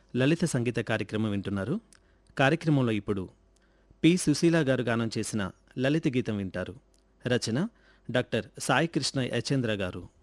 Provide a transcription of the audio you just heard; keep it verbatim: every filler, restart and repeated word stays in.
లలిత సంగీత కార్యక్రమం వింటున్నారు. కార్యక్రమంలో ఇప్పుడు పి సుశీల గారు గానం చేసిన లలిత గీతం వింటారు. రచన డాక్టర్ సాయి కృష్ణ యచేంద్ర గారు.